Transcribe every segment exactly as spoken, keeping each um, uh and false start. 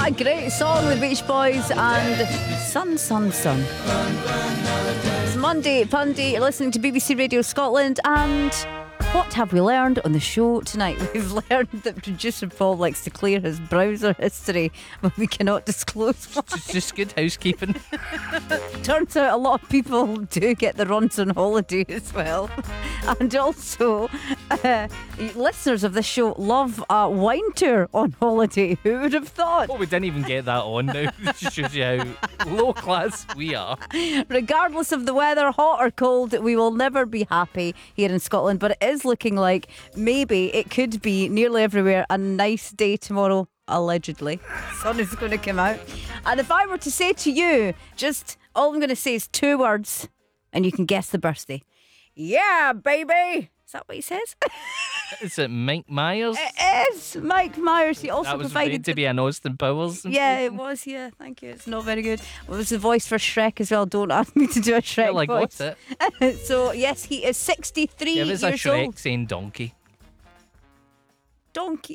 a great song, the Beach Boys and Sun, Sun, Sun. It's Monday, Punday, you're listening to B B C Radio Scotland, and what have we learned on the show tonight? We've learned that producer Paul likes to clear his browser history, but we cannot disclose why. It's just good housekeeping. Turns out a lot of people do get the runs on holiday as well. And also, uh, listeners of this show love a wine tour on holiday. Who would have thought? Oh, we didn't even get that on now. It just shows you how low class we are. Regardless of the weather, hot or cold, we will never be happy here in Scotland. But it is looking like maybe it could be nearly everywhere a nice day tomorrow. Allegedly, sun is going to come out. And if I were to say to you, just all I'm going to say is two words, and you can guess the birthday. Yeah, baby. Is that what he says? Is it Mike Myers? It is Mike Myers. He also That was provided made to be an Austin Powers. Yeah, it was. Yeah, thank you. It's not very good. It was the voice for Shrek as well. Don't ask me to do a Shrek Well, I got voice. it. So yes, he is sixty-three Give us a years Shrek old. saying donkey. Donkey.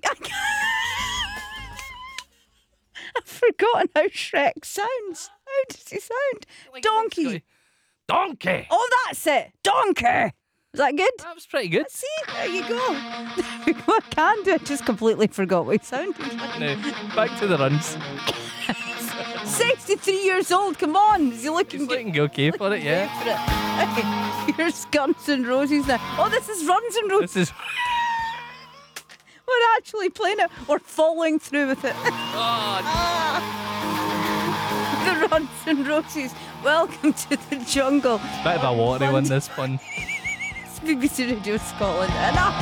I've forgotten how Shrek sounds. How does he sound? Donkey. Donkey. Oh, that's it. Donkey. Is that good? That was pretty good. See, there you go. I can do it. Just completely forgot what he sounded like. Now, back to the runs. sixty-three years old. Come on. Is he looking He's good? looking okay for it, yeah. For it. Here's Guns N' Roses now. Oh, this is Runs N' Roses. This is. We're actually playing it. We're following through with it. Oh, The Runs N' Roses. Welcome to the jungle. bit of a watery one, this one. It's B B C Radio Scotland. And I